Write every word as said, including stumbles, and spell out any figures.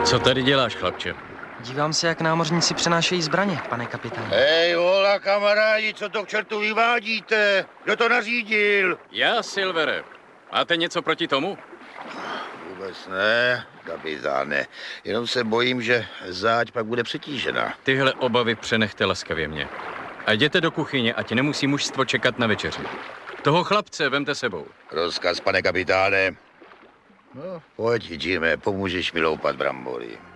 Co tady děláš, chlapče? Dívám se, jak námořníci přenášejí zbraně, pane kapitáne. Hej, hola, kamarádi, co to k čertu vyvádíte? Kdo to nařídil? Já, Silvere. Máte něco proti tomu? Vůbec ne, kapitáne. Jenom se bojím, že záď pak bude přetížena. Tyhle obavy přenechte laskavě mě. A jděte do kuchyně, ať nemusí mužstvo čekat na večeři. Toho chlapce vemte sebou. Rozkaz, pane kapitáne. No, pojď, Jime, pomůžeš mi loupat brambory.